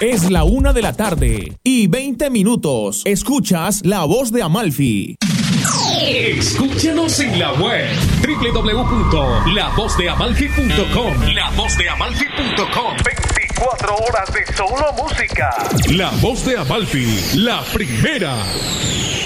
Es la 1:20 p.m. Escuchas La Voz de Amalfi. Escúchanos en la web www.lavozdeamalfi.com. lavozdeamalfi.com. 24 horas de solo música. La Voz de Amalfi, la primera.